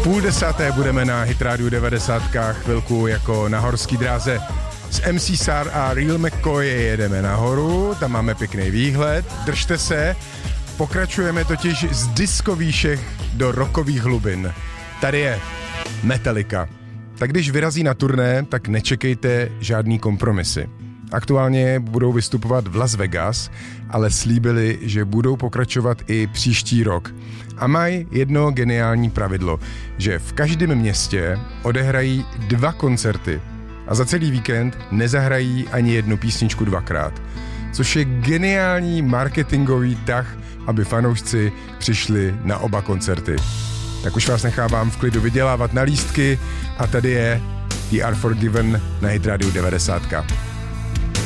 9:30 budeme na Hit Radio 90 chvilku jako na horský dráze. S MC Sar a Real McCoy jedeme nahoru, tam máme pěkný výhled, držte se. Pokračujeme totiž z disco výšek do rockových hlubin. Tady je Metallica. Tak když vyrazí na turné, tak nečekejte žádný kompromisy. Aktuálně budou vystupovat v Las Vegas, ale slíbili, že budou pokračovat i příští rok. A mají jedno geniální pravidlo, že v každém městě odehrají 2 koncerty a za celý víkend nezahrají ani jednu písničku 2krát. Což je geniální marketingový tah, aby fanoušci přišli na oba koncerty. Tak už vás nechávám v klidu vydělávat na lístky a tady je The Are Forgiven na Hit Radio 90.